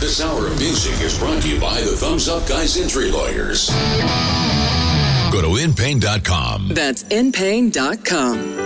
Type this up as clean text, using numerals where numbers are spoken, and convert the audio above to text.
This hour of music is brought to you by the Thumbs Up Guys Injury Lawyers. Go to InPain.com. That's InPain.com.